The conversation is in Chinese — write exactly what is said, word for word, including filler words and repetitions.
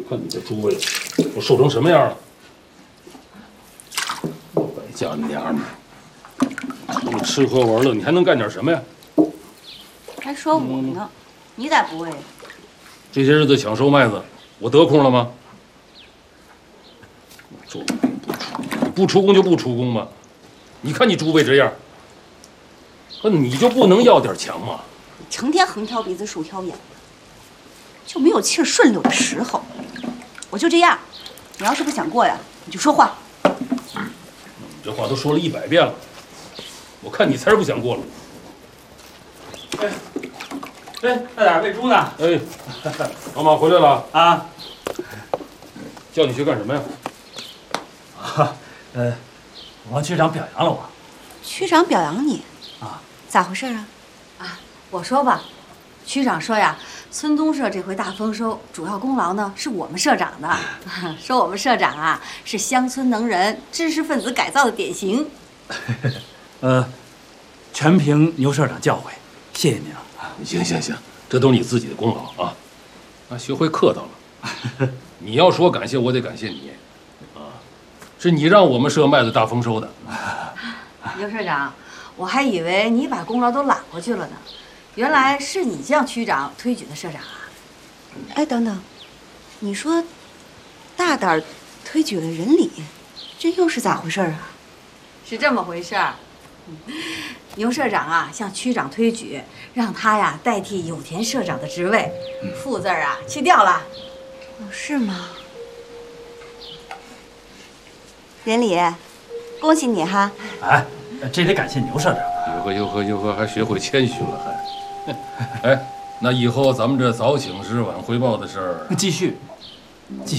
看你这诸位都瘦成什么样了！败家娘们儿，除了吃喝玩乐，你还能干点什么呀？ 还说我呢，嗯、你咋不为？ 这些日子抢收麦子，我得空了吗？做不出工，不出工就不出工嘛。你看你诸位这样，那你就不能要点强吗？ 成天横挑鼻子竖挑眼的，就没有气儿顺溜的时候。我就这样，你要是不想过呀，你就说话。 你这话都说了一百遍了，我看你才是不想过了。 哎，哎，大点喂猪呢。 哎，老马回来了啊？ 叫你去干什么呀？ 啊，呃，王区长表扬了我。 区长表扬你？ 啊？ 咋回事啊？ 啊，我说吧，区长说呀，村东社这回大丰收，主要功劳呢是我们社长的，说我们社长啊是乡村能人、知识分子改造的典型。 呃，全凭牛社长教诲，谢谢您啊。 行行行，这都是你自己的功劳啊，啊，学会客套了。你要说感谢，我得感谢你，啊，是你让我们社麦子大丰收的。 牛社长，我还以为你把功劳都揽过去了呢，原来是你向区长推举的社长啊。 哎，等等，你说大胆推举了任理，这又是咋回事啊？ 是这么回事儿。牛社长啊向区长推举，让他呀代替有田社长的职位，副字儿啊去掉了。 哦，是吗？任理，恭喜你哈！ 哎，这得感谢牛社长。 哟呵哟呵哟呵，还学会谦虚了还。哎，那以后咱们这早请示晚汇报的事儿， 继续，继续。